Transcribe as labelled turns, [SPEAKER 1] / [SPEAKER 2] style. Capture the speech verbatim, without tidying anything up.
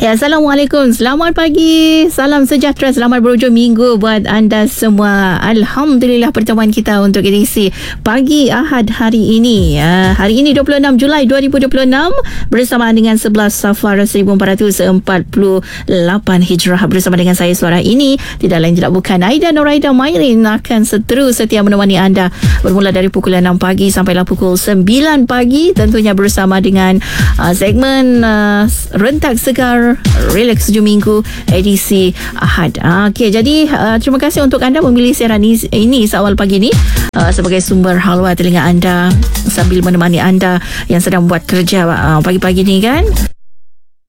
[SPEAKER 1] Ya, Assalamualaikum. Selamat pagi. Salam sejahtera. Selamat berhujung minggu buat anda semua. Alhamdulillah pertemuan kita untuk edisi pagi Ahad hari ini. Ya, hari ini dua puluh enam Julai dua ribu dua puluh enam bersamaan dengan sebelas Safar seribu empat ratus empat puluh lapan Hijrah. Bersama dengan saya suara ini tidak lain tidak bukan Aida Noraida Mairin akan seterus setia menemani anda bermula dari pukul enam pagi sampailah pukul sembilan pagi, tentunya bersama dengan uh, segmen uh, rentak segar Relax hujung minggu edisi Ahad. Okey, jadi uh, terima kasih untuk anda memilih siaran ini, ini seawal pagi ini uh, sebagai sumber halwa telinga anda sambil menemani anda yang sedang buat kerja uh, pagi-pagi ni kan.